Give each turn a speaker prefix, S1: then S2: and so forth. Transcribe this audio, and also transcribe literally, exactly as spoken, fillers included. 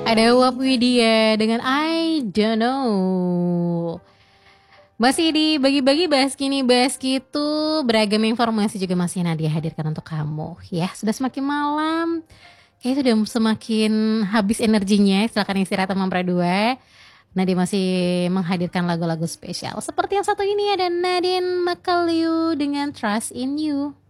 S1: Ada Wap Widya dengan I Don't Know. Masih di bagi-bagi bahas kini bahas gitu, beragam informasi juga masih Nadia hadirkan untuk kamu. Ya, sudah semakin malam, kayaknya sudah semakin habis energinya. Silakan istirahat teman dua. Nadia masih menghadirkan lagu-lagu spesial. Seperti yang satu ini ada Nadine Makalu dengan Trust in You.